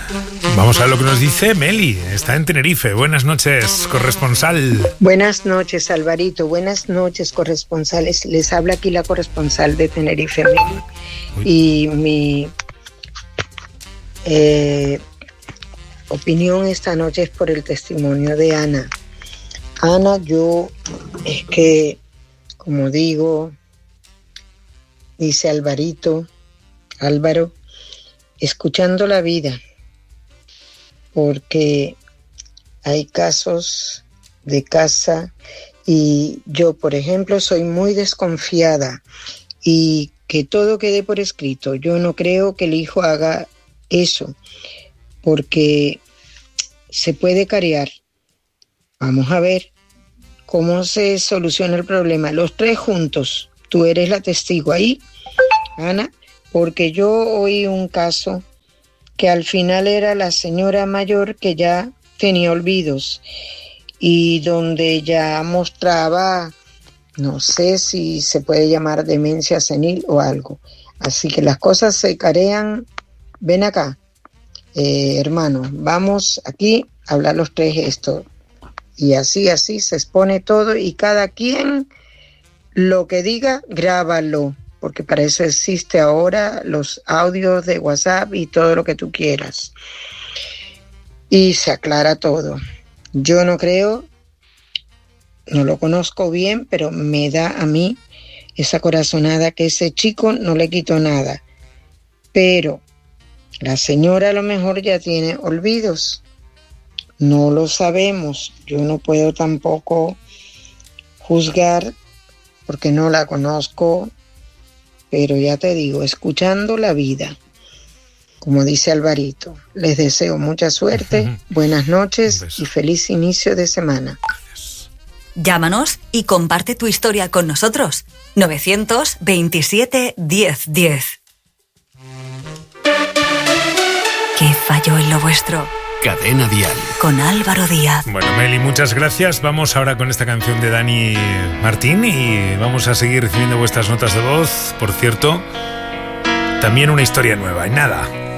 Vamos a ver lo que nos dice Meli. Está en Tenerife. Buenas noches, corresponsal. Buenas noches, Alvarito. Buenas noches, corresponsales. Les habla aquí la corresponsal de Tenerife, Meli. Y mi opinión esta noche es por el testimonio de Ana. Ana, yo es que, como digo, dice Álvaro, escuchando la vida, porque hay casos de casa y yo, por ejemplo, soy muy desconfiada y que todo quede por escrito. Yo no creo que el hijo haga eso, porque se puede carear. Vamos a ver cómo se soluciona el problema. Los tres juntos, tú eres la testigo ahí, Ana, porque yo oí un caso que al final era la señora mayor que ya tenía olvidos y donde ya mostraba, no sé si se puede llamar demencia senil o algo. Así que las cosas se carean. Ven acá, hermano, vamos aquí a hablar los tres esto. Y así se expone todo y cada quien lo que diga, grábalo, porque para eso existe ahora los audios de WhatsApp y todo lo que tú quieras. Y se aclara todo. Yo no creo, no lo conozco bien, pero me da a mí esa corazonada que ese chico no le quitó nada. Pero la señora a lo mejor ya tiene olvidos. No lo sabemos. Yo no puedo tampoco juzgar porque no la conozco, pero ya te digo, escuchando la vida, como dice Alvarito, les deseo mucha suerte, buenas noches y feliz inicio de semana. Llámanos y comparte tu historia con nosotros. 927 1010. ¿Qué falló en lo vuestro? Cadena Dial. Con Álvaro Díaz. Bueno, Meli, muchas gracias. Vamos ahora con esta canción de Dani Martín y vamos a seguir recibiendo vuestras notas de voz. Por cierto, también una historia nueva. En nada.